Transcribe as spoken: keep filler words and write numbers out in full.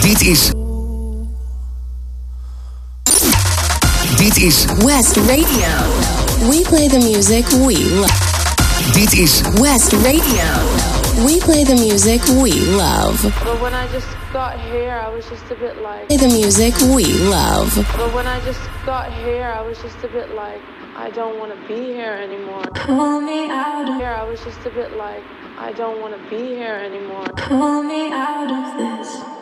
Dit is... Dit is... West Radio. We play the music we love. Dit is... West Radio. We play the music we love. But when I just got here, I was just a bit like... Play the music we love. But when I just got here, I was just a bit like... I don't want to be here anymore. Pull me out of here. I was just a bit like... I don't want to be here anymore. Pull me out of this.